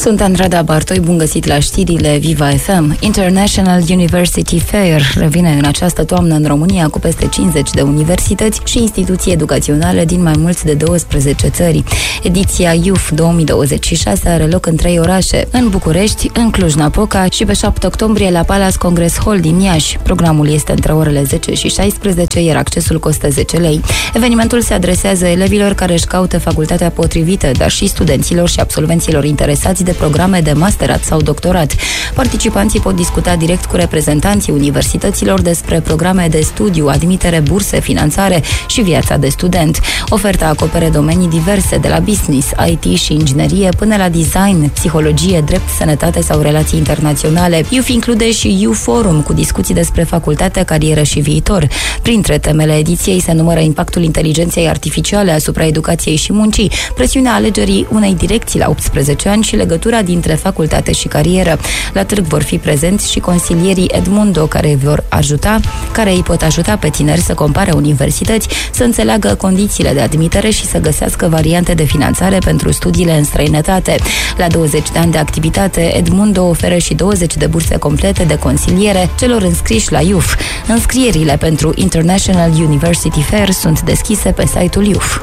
Sunt Andrada Bartoi, bun găsit la știrile Viva FM. International University Fair revine în această toamnă în România cu peste 50 de universități și instituții educaționale din mai mult de 12 țări. Ediția YUF 2026 are loc în 3 orașe, în București, în Cluj-Napoca și pe 7 octombrie la Palace Congress Hall din Iași. Programul este între orele 10 și 16, iar accesul costă 10 lei. Evenimentul se adresează elevilor care își caută facultatea potrivită, dar și studenților și absolvenților interesați de programe de masterat sau doctorat. Participanții pot discuta direct cu reprezentanții universităților despre programe de studiu, admitere, burse, finanțare și viața de student. Oferta acopere domenii diverse, de la business, IT și inginerie până la design, psihologie, drept, sănătate sau relații internaționale. YUF include și YUF Forum cu discuții despre facultate, carieră și viitor. Printre temele ediției se numără impactul inteligenței artificiale asupra educației și muncii, presiunea alegerii unei direcții la 18 ani și legătura dintre facultate și carieră. La târg vor fi prezenți și consilierii Edmundo, care îi pot ajuta pe tineri să compare universități, să înțeleagă condițiile de admitere și să găsească variante de finanțare pentru studiile în străinătate. La 20 de ani de activitate, Edmundo oferă și 20 de burse complete de consiliere celor înscriși la YUF. Înscrierile pentru International University Fair sunt deschise pe site-ul YUF.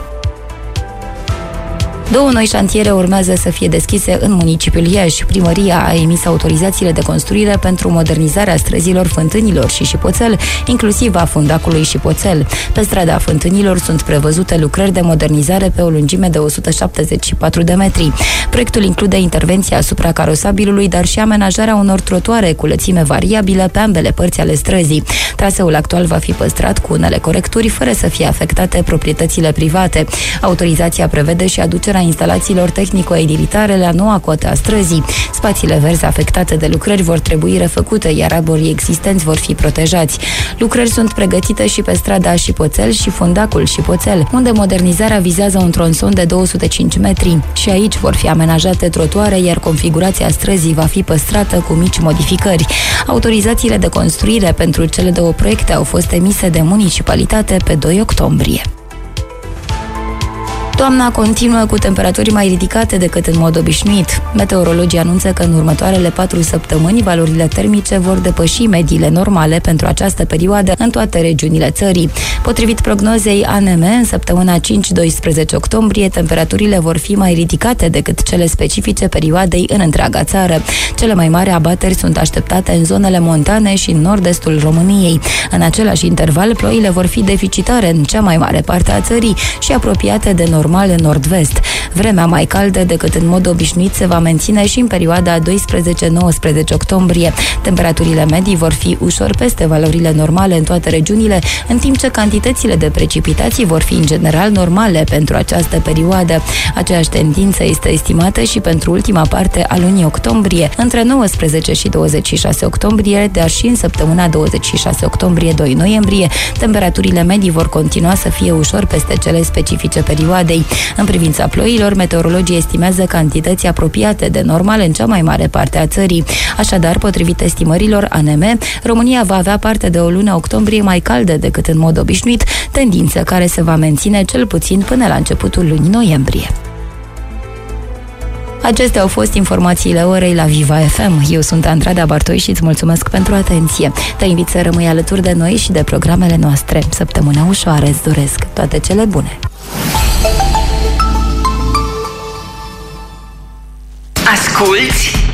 2 noi șantiere urmează să fie deschise în municipiul Iași. Primăria a emis autorizațiile de construire pentru modernizarea străzilor Fântânilor și Șipoțel, inclusiv a fundacului Șipoțel. Pe strada Fântânilor sunt prevăzute lucrări de modernizare pe o lungime de 174 de metri. Proiectul include intervenția asupra carosabilului, dar și amenajarea unor trotuare cu lățime variabilă pe ambele părți ale străzii. Traseul actual va fi păstrat cu unele corecturi, fără să fie afectate proprietățile private. Autorizația prevede și aducerea instalațiilor tehnico-edilitare la noua cotă a străzii. Spațiile verzi afectate de lucrări vor trebui refăcute, iar arborii existenți vor fi protejați. Lucrări sunt pregătite și pe strada Șipoțel și fundacul Șipoțel, unde modernizarea vizează un tronson de 205 metri. Și aici vor fi amenajate trotuare, iar configurația străzii va fi păstrată cu mici modificări. Autorizațiile de construire pentru cele 2 proiecte au fost emise de municipalitate pe 2 octombrie. Toamna continuă cu temperaturi mai ridicate decât în mod obișnuit. Meteorologii anunță că în următoarele 4 săptămâni valorile termice vor depăși mediile normale pentru această perioadă în toate regiunile țării. Potrivit prognozei ANM, în săptămâna 5-12 octombrie, temperaturile vor fi mai ridicate decât cele specifice perioadei în întreaga țară. Cele mai mari abateri sunt așteptate în zonele montane și în nord-estul României. În același interval, ploile vor fi deficitare în cea mai mare parte a țării și apropiate de normal în nord-vest. Vremea mai caldă decât în mod obișnuit se va menține și în perioada 12-19 octombrie. Temperaturile medii vor fi ușor peste valorile normale în toate regiunile, în timp ce cantitățile de precipitații vor fi în general normale pentru această perioadă. Aceeași tendință este estimată și pentru ultima parte a lunii octombrie, între 19 și 26 octombrie, dar și în săptămâna 26 octombrie-2 noiembrie, temperaturile medii vor continua să fie ușor peste cele specifice perioadei. În privința ploilor, meteorologii estimează cantități apropiate de normal în cea mai mare parte a țării. Așadar, potrivit estimărilor ANM, România va avea parte de o lună octombrie mai caldă decât în mod obișnuit, tendință care se va menține cel puțin până la începutul lunii noiembrie. Acestea au fost informațiile orei la Viva FM. Eu sunt Andrada Bartoi și îți mulțumesc pentru atenție. Te invit să rămâi alături de noi și de programele noastre. Săptămână ușoară îți doresc. Toate cele bune! Asculți